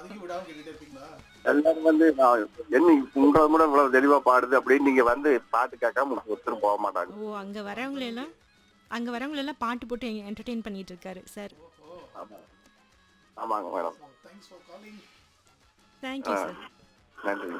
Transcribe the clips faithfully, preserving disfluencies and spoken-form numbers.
வரைக்கும் விடாம கேட்டுட்டே இருப்பீங்களா? எல்லாரும் வந்து நான் என்ன உங்களை கூட இவ்வளவு தெளிவா பாடுது அப்படின்னு நீங்க வந்து பாட்டு கேட்காம ஒருத்தரும் போக மாட்டாங்க. ஓ அங்க வரவங்கள எல்லாம் அங்க வரவங்கள எல்லாம் பாட்டு போட்டு என்டர்டெயின் பண்ணிட்டு இருக்காரு சார். ஓஹோ. ஆமா. ஆமாங்க madam. So, thanks for calling. Thank you sir. நன்றி.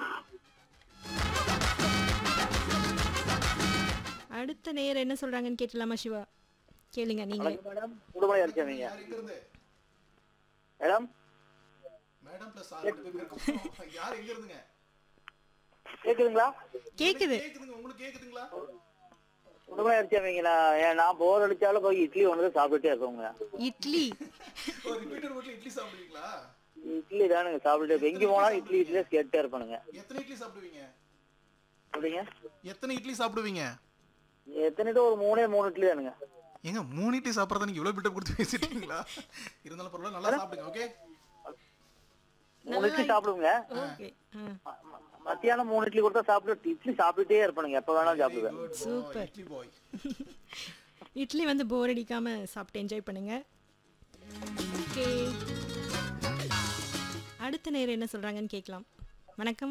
அடுத்த நேரம் என்ன சொல்றாங்கன்னு கேட்டலாமா சிவா? கேளுங்க நீங்களே. மேடம் குடும்பம் இருக்கீங்க யார் எங்க இருந்து? மேடம் மேடம் பிளஸ் ஆர் ரெண்டு பேரும் இருக்கோம். யார் எங்க இருந்துங்க? கேக்குதுங்களா? கேக்குது. கேக்குதுங்க. உங்களுக்கு கேக்குதுங்களா? குடும்பம் இருக்கீங்களா? ஏன் நான் போர் அடிச்சாலும் போய் இட்லி ஒன்று சாப்பிட்டுட்டே இருக்கோங்க. இட்லி. ஒரு ரிப்பீட்டர் வீட்ல இட்லி சாப்பிடுவீங்களா? இட்லி தானுங்க சாப்பிட்டுட்டே இருப்பேன். எங்க போனாலும் இட்லி இட்லியே கேட்டே இருப்பானுங்க. எத்தனை இட்லி சாப்பிடுவீங்க? அப்படிங்க எத்தனை இட்லி சாப்பிடுவீங்க? எத்தனைட்டு ஒரு மூணே மூணு இட்லி தானுங்க. ஏங்க மூணு இட்லி சாப்பிட்றத நீங்க இவ்வளவு பில்டப் கொடுத்து பேசிட்டீங்களா? இருந்தாலும் பரவாயில்ல, நல்லா சாப்பிடுங்க. ஓகே, மூணு இட்லி சாப்பிடுங்க. ஓகே. மத்தியானம் மூணு இட்லி கொடுத்தா சாப்பிட்டு இட்லி சாப்பிட்டுட்டே இருப்பானுங்க. எப்ப வேணாலும் சாப்பிடுவேன். சூப்பர். இட்லி பாய். இட்லி வந்து போர் அடிக்காம சாப்பிட்டு என்ஜாய் பண்ணுங்க. ஓகே, அடுத்த நேரம் என்ன சொல்றாங்கன்னு கேட்கலாம். வணக்கம்.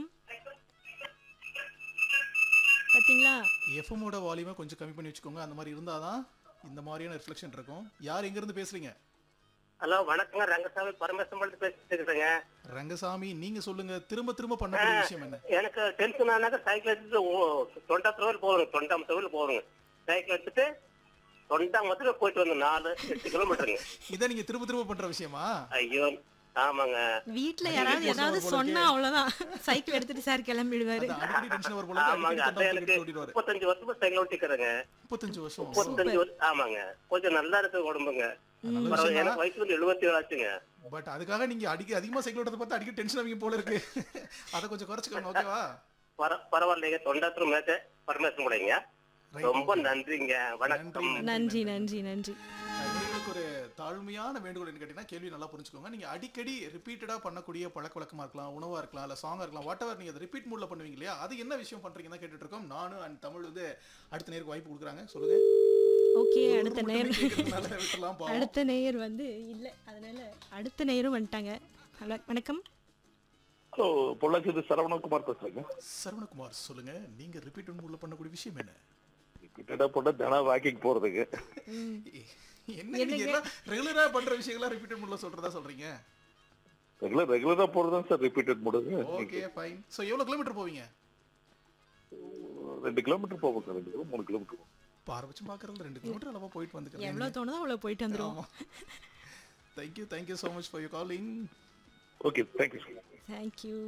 பாத்தீங்களா, எஃப்எம்மோட வால்யூமை கொஞ்சம் கம்மி பண்ணி வச்சுக்கோங்க. அந்த மாதிரி இருந்தாதான் இந்த மாதிரியான ரிஃப்ளெக்ஷன் இருக்கும். யார் எங்க இருந்து பேசுறீங்க? ஹலோ வணக்கங்க, ரங்கசாமி பரமேஸ்வரன் பேசிட்டு இருக்கிறேங்க. ரங்கசாமி, நீங்க சொல்லுங்க, திரும்ப திரும்ப பண்ணக்கூடிய விஷயம் என்ன? எனக்கு டென்ஷன் ஆனாக்க சைக்கிள் எடுத்துட்டு ஓ- தொண்டாத்துறவில் போகிறோங்க, தொண்டாமத்தவில் போகிறோங்க. சைக்கிள் எடுத்துட்டு தொண்டாமத்தில் போயிட்டு வந்தோம், நாலு எட்டு கிலோமீட்டருங்க. இதை நீங்க திரும்ப திரும்ப பண்ற விஷயமா? ஐயோ ஆமாங்க. வீட்ல யாராவது ஏதாவது சொன்னா அவ்வளவுதான், சைக்கிள் எடுத்துட்டு சார் கிளம்பிடுவாரு. அது அடிக்கடி டென்ஷன் வர போல இருக்கு. ஆமாங்க, அடிக்கடி அதான் தொண்டை எனக்கு தூக்கி ஓட்டிடுவாரு. முப்பத்தஞ்சு வருஷமா சைக்கிள் ஓட்டிக்கிறேங்க. முப்பத்தஞ்சு வருஷம். முப்பத்தஞ்சு வருஷம் ஆமாங்க. கொஞ்சம் நல்லா இருக்கு உடம்புங்க. நல்ல பரவாயில்ல, விஷயம் எனக்கு வயசு வந்து எழுபத்தி ஏழு ஆச்சுங்க. பட் அதுக்காக நீங்க அடிக்க அதிகமா சைக்கிள் ஓட்டத்தை பார்த்து அடிக்கடி டென்ஷன் ஆவீங்க போல இருக்கு. அதை கொஞ்சம் குறைச்சுக்கோங்க. ஓகேவா? பர பரவாயில்லைங்க. தொண்டாத்துறம் மேட்ட பரமேஸ்வரன் கூடங்க. ரொம்ப நன்றிங்க. வணக்கம். நன்றி நன்றி நன்றி. உங்களுக்கு ஒரு தாழ்மையான வேண்டுகோள் என்ன கேட்டீங்கன்னா, கேள்வி நல்லா புரிஞ்சுக்கோங்க. நீங்க அடிக்கடி ரிப்பீட்டடா பண்ணக்கூடிய பழக்க வழக்கமா இருக்கலாம், உணவா இருக்கலாம், இல்ல சாங்கா இருக்கலாம், வாட் எவர் நீங்க அதை ரிப்பீட் மூட்ல பண்ணுவீங்க இல்லையா, அது என்ன விஷயம் பண்றீங்கன்னு தான் கேட்டுட்டு இருக்கோம். நானும் அண்ட் தமிழ் வந்து அடுத்த நேருக்கு வாய்ப்பு கொடுக்குறாங்க. சொல்லுங்க. ஓகே, அடுத்த நேர் கேட்கறதுனால விட்டுறலாம் பாவம். அடுத்த நேயர் வந்து இல்ல, அதனால அடுத்த நேரம் வந்துட்டாங்க. ஹலோ வணக்கம். ஹலோ, பொள்ளாச்சி சரவணகுமார் பேசுறேங்க. சரவணகுமார், சொல்லுங்க, நீங்க ரிப்பீட் மூட்ல பண்ணக்கூடிய விஷயம் என்ன? கிட்டத்தட்ட போட்ட தினம் வாக்கிங் போறதுக்கு. என்ன நீங்க எல்லாம் ரெகுலரா பண்ற விஷயங்களா ரிப்பீட் மூட்ல சொல்றதா சொல்றீங்க? ரெகுலர் ரெகுலரா போறதுதான் சார் ரிப்பீட்டட் முடியுது. Okay fine. சோ எவ்வளவு கிலோமீட்டர் போவீங்க? ரெண்டு கிலோமீட்டர் போவோம், ரெண்டு கிலோ மூணு கிலோமீட்டர். பாரபட்ச பாக்குறது ரெண்டு கிலோமீட்டர் அளவா போயிட்டு வந்துக்கிறேன். எவ்வளவு தோணுதோ அவ்வளவு போயிட்டு வந்துருவோம். Thank you thank you so much for your calling. Okay, thank you sir. Thank you.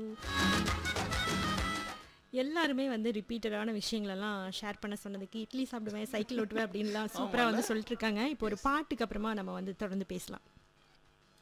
எல்லாருமே வந்து ரிப்பீட்டடான விஷயங்களெல்லாம் ஷேர் பண்ண சொன்னதுக்கு, இட்லி சாப்பிடுவேன், சைக்கிள் ஓட்டுவேன் அப்படின்லாம் சூப்பராக வந்து சொல்லிட்டு இருக்காங்க. இப்போ ஒரு பாட்டுக்கு அப்புறமா நம்ம வந்து தொடர்ந்து பேசலாம்.